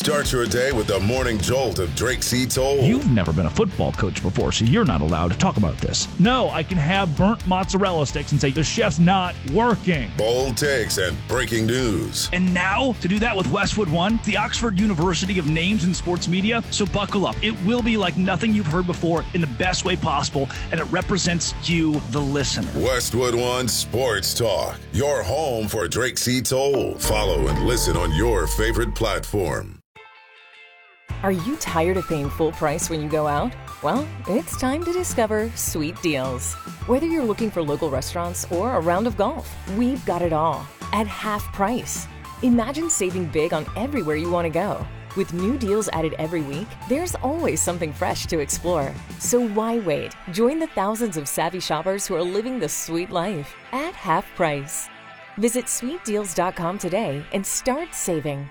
Start your day with the morning jolt of Drake C. Toll. You've never been a football coach before, so you're not allowed to talk about this. No, I can have burnt mozzarella sticks and say the chef's not working. Bold takes and breaking news. And now, to do that with Westwood One, the Oxford University of Names in Sports Media. So buckle up. It will be like nothing you've heard before in the best way possible, and it represents you, the listener. Westwood One Sports Talk, your home for Drake C. Toll. Follow and listen on your favorite platform. Are you tired of paying full price when you go out? Well, it's time to discover Sweet Deals. Whether you're looking for local restaurants or a round of golf, we've got it all at half price. Imagine saving big on everywhere you want to go. With new deals added every week, there's always something fresh to explore. So why wait? Join the thousands of savvy shoppers who are living the sweet life at half price. Visit sweetdeals.com today and start saving.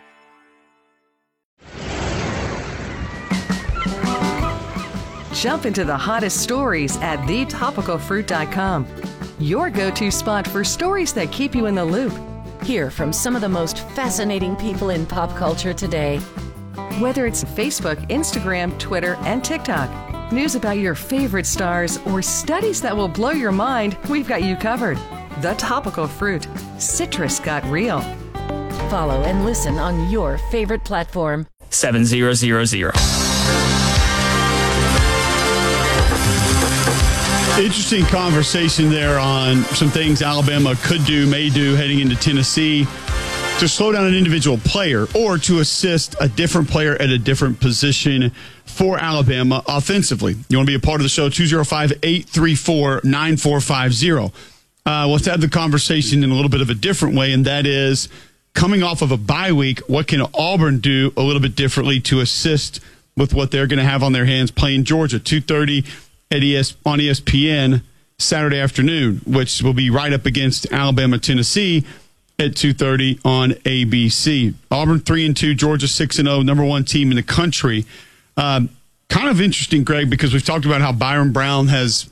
Jump into the hottest stories at thetopicalfruit.com. Your go-to spot for stories that keep you in the loop. Hear from some of the most fascinating people in pop culture today. Whether it's Facebook, Instagram, Twitter, and TikTok, news about your favorite stars, or studies that will blow your mind, we've got you covered. The Topical Fruit. Citrus got real. Follow and listen on your favorite platform. 7000. Interesting conversation there on some things Alabama could do, may do heading into Tennessee to slow down an individual player or to assist a different player at a different position for Alabama offensively. You want to be a part of the show, 205-834-9450. Let's have the conversation in a little bit of a different way, and that is coming off of a bye week, what can Auburn do a little bit differently to assist with what they're going to have on their hands playing Georgia, 2:30 on ESPN Saturday afternoon, which will be right up against Alabama, Tennessee at 2:30 on ABC. Auburn 3-2, Georgia 6-0, number one team in the country. Kind of interesting, Greg, because we've talked about how Byron Brown has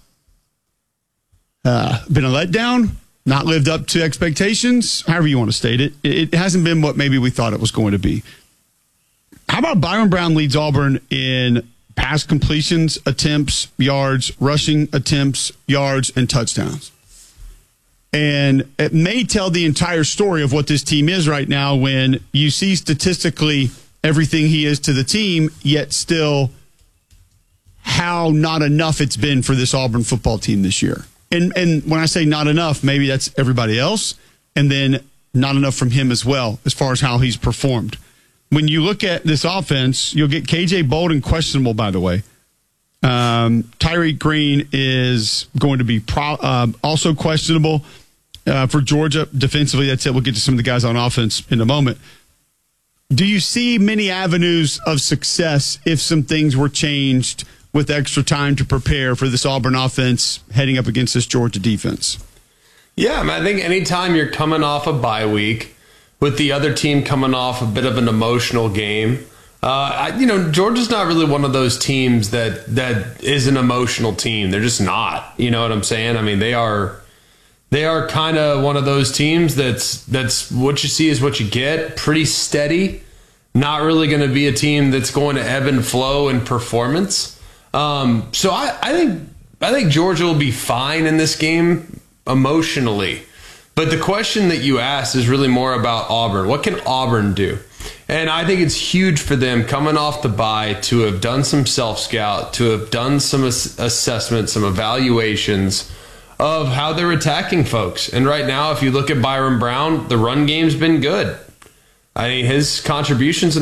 been a letdown, not lived up to expectations, however you want to state it. It hasn't been what maybe we thought it was going to be. How about Byron Brown leads Auburn in pass completions, attempts, yards, rushing attempts, yards, and touchdowns? And it may tell the entire story of what this team is right now when you see statistically everything he is to the team, yet still how not enough it's been for this Auburn football team this year. And when I say not enough, maybe that's everybody else, and then not enough from him as well as far as how he's performed. When you look at this offense, you'll get KJ Bolden questionable, by the way. Tyreek Green is going to be also questionable for Georgia defensively. That's it. We'll get to some of the guys on offense in a moment. Do you see many avenues of success if some things were changed with extra time to prepare for this Auburn offense heading up against this Georgia defense? Yeah, I think anytime you're coming off a bye week, with the other team coming off a bit of an emotional game, Georgia's not really one of those teams that is an emotional team. They're just not. You know what I'm saying? I mean, they are kind of one of those teams that's what you see is what you get. Pretty steady. Not really going to be a team that's going to ebb and flow in performance. So I think Georgia will be fine in this game emotionally. But the question that you asked is really more about Auburn. What can Auburn do? And I think it's huge for them coming off the bye to have done some self-scout, to have done some assessments, some evaluations of how they're attacking folks. And right now, if you look at Byron Brown, the run game's been good. I mean, his contributions in